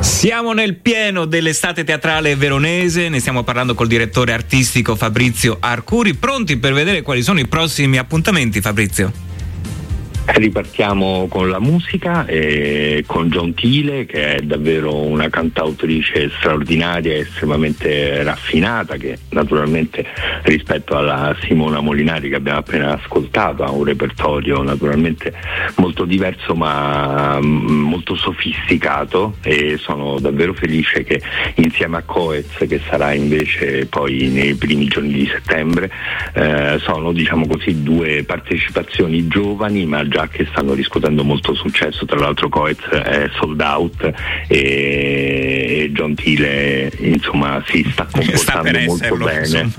Siamo nel pieno dell'estate teatrale veronese, ne stiamo parlando col direttore artistico Fabrizio Arcuri. Pronti per vedere quali sono i prossimi appuntamenti, Fabrizio? Ripartiamo con la musica e con Gentile, che è davvero una cantautrice straordinaria e estremamente raffinata, che naturalmente rispetto alla Simona Molinari che abbiamo appena ascoltato ha un repertorio naturalmente molto diverso ma molto sofisticato, e sono davvero felice che insieme a Coez, che sarà invece poi nei primi giorni di settembre, sono diciamo così due partecipazioni giovani ma già che stanno riscuotendo molto successo. Tra l'altro Coez è sold out e Gentile insomma si sta comportando molto bene.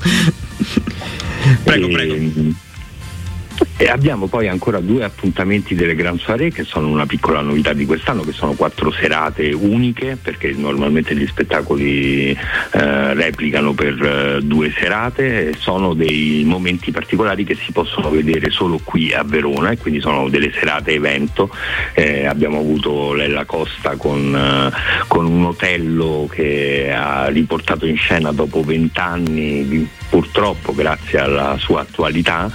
Prego. E abbiamo poi ancora 2 appuntamenti delle Grand Soirée, che sono una piccola novità di quest'anno, che sono 4 serate uniche, perché normalmente gli spettacoli replicano per 2 serate. Sono dei momenti particolari che si possono vedere solo qui a Verona, e quindi sono delle serate evento. Abbiamo avuto Lella Costa con un Otello che ha riportato in scena dopo 20 anni, purtroppo grazie alla sua attualità,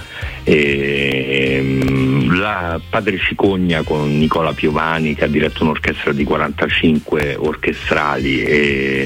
la Padre Cicogna con Nicola Piovani, che ha diretto un'orchestra di 45 orchestrali, e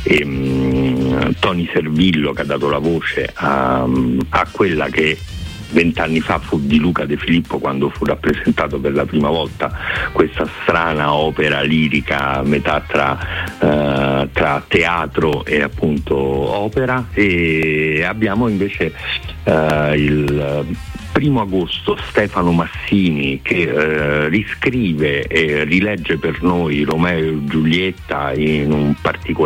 Tony Servillo, che ha dato la voce a quella che 20 anni fa fu di Luca De Filippo, quando fu rappresentato per la prima volta questa strana opera lirica a metà tra teatro e appunto opera. E abbiamo invece il 1° agosto Stefano Massini, che riscrive e rilegge per noi Romeo e Giulietta in una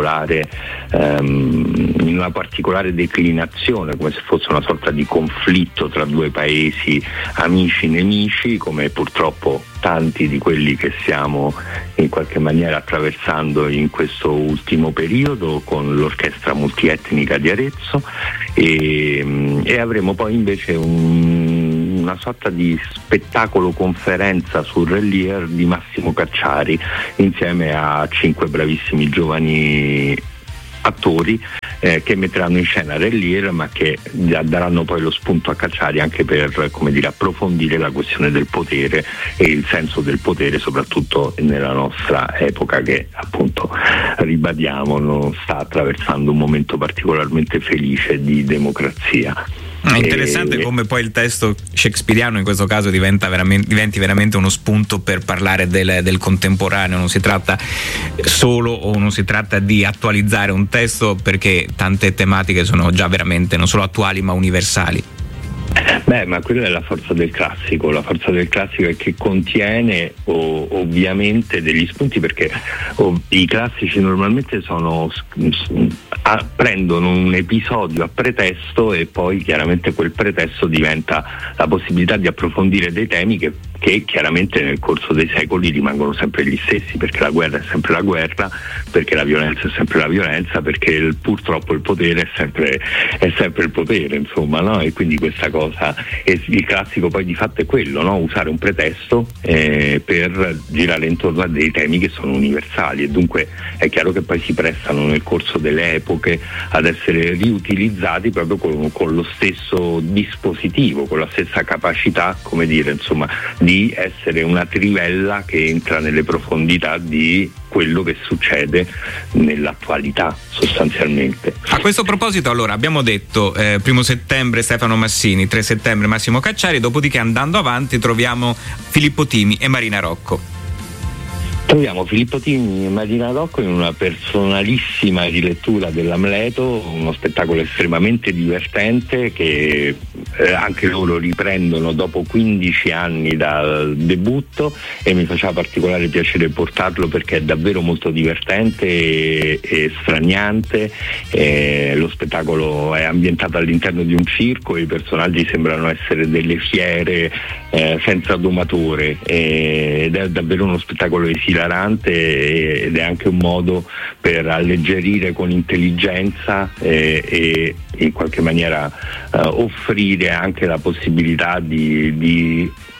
particolare declinazione, come se fosse una sorta di conflitto tra 2 paesi amici-nemici, come purtroppo tanti di quelli che stiamo in qualche maniera attraversando in questo ultimo periodo, con l'orchestra multietnica di Arezzo. E avremo poi invece una sorta di spettacolo conferenza sul Relier di Massimo Cacciari, insieme a 5 bravissimi giovani attori che metteranno in scena Relier, ma che daranno poi lo spunto a Cacciari anche per, come dire, approfondire la questione del potere e il senso del potere, soprattutto nella nostra epoca, che appunto, ribadiamo, non sta attraversando un momento particolarmente felice di democrazia. È interessante come poi il testo shakespeariano in questo caso diventi veramente uno spunto per parlare del contemporaneo. Non si tratta solo, o non si tratta di attualizzare un testo, perché tante tematiche sono già veramente non solo attuali ma universali. Ma quella è la forza del classico. La forza del classico è che contiene ovviamente degli spunti, perché i classici normalmente prendono un episodio a pretesto, e poi chiaramente quel pretesto diventa la possibilità di approfondire dei temi che chiaramente nel corso dei secoli rimangono sempre gli stessi, perché la guerra è sempre la guerra, perché la violenza è sempre la violenza, perché purtroppo il potere è sempre il potere, insomma, no? E quindi questa cosa, e il classico poi di fatto è quello, no? Usare un pretesto per girare intorno a dei temi che sono universali, e dunque è chiaro che poi si prestano nel corso delle epoche ad essere riutilizzati proprio con lo stesso dispositivo, con la stessa capacità, come dire, insomma, di essere una trivella che entra nelle profondità di quello che succede nell'attualità, sostanzialmente. A questo proposito, allora, abbiamo detto 1° settembre Stefano Massini, 3 settembre Massimo Cacciari, dopodiché andando avanti troviamo Filippo Timi e Marina Rocco. Troviamo Filippo Timi e Marina Rocco in una personalissima rilettura dell'Amleto, uno spettacolo estremamente divertente che anche loro riprendono dopo 15 anni dal debutto, e mi faceva particolare piacere portarlo perché è davvero molto divertente e straniante. Lo spettacolo è ambientato all'interno di un circo e i personaggi sembrano essere delle fiere senza domatore, ed è davvero uno spettacolo esilarante, ed è anche un modo per alleggerire con intelligenza e in qualche maniera offrire anche la possibilità di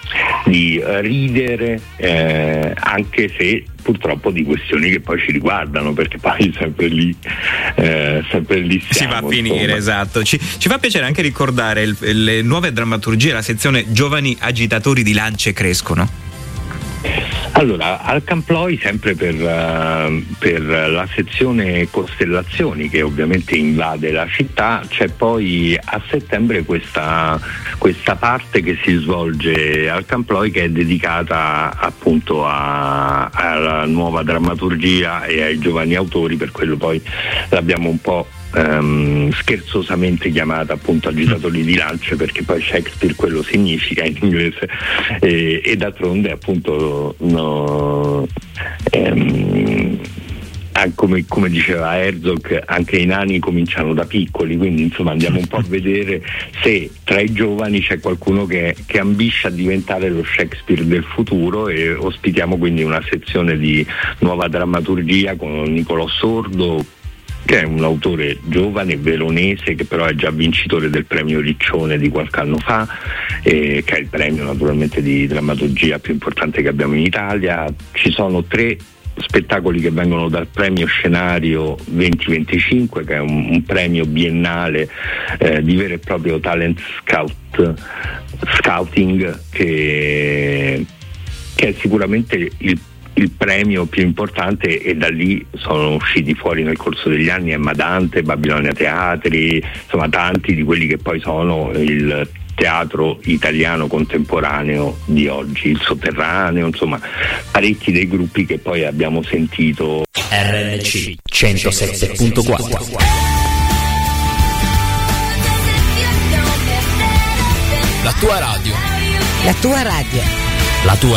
ridere, anche se purtroppo di questioni che poi ci riguardano, perché poi sempre lì siamo, si va a finire, insomma. Esatto. Ci fa piacere anche ricordare le nuove drammaturgie, la sezione Giovani agitatori di lance crescono. Allora, al Camploi, sempre per la sezione Costellazioni, che ovviamente invade la città, c'è poi a settembre questa parte che si svolge al Camploi, che è dedicata appunto alla nuova drammaturgia e ai giovani autori. Per quello poi l'abbiamo un po' scherzosamente chiamata appunto agitatori di lance, perché poi Shakespeare quello significa in inglese, e d'altronde appunto come diceva Herzog, anche i nani cominciano da piccoli, quindi insomma andiamo un po' a vedere se tra i giovani c'è qualcuno che ambisce a diventare lo Shakespeare del futuro, e ospitiamo quindi una sezione di nuova drammaturgia con Nicolò Sordo, che è un autore giovane, veronese, che però è già vincitore del premio Riccione di qualche anno fa, che è il premio naturalmente di drammaturgia più importante che abbiamo in Italia. Ci sono 3 spettacoli che vengono dal premio Scenario 2025, che è un premio biennale di vero e proprio talent scouting, che è sicuramente il premio più importante, e da lì sono usciti fuori nel corso degli anni Emma Dante, Babilonia Teatri, insomma tanti di quelli che poi sono il teatro italiano contemporaneo di oggi, il Sotterraneo, insomma parecchi dei gruppi che poi abbiamo sentito. RNC 107.4, la tua radio, la tua radio, la tua